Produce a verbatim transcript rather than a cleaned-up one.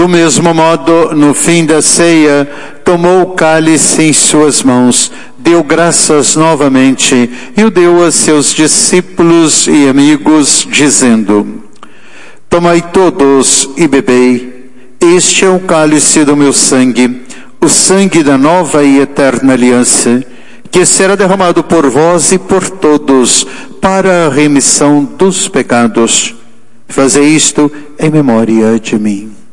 Do mesmo modo, no fim da ceia, tomou o cálice em suas mãos, deu graças novamente e o deu a seus discípulos e amigos, dizendo: Tomai todos e bebei, este é o cálice do meu sangue, o sangue da nova e eterna aliança, que será derramado por vós e por todos, para a remissão dos pecados. Fazei isto em memória de mim.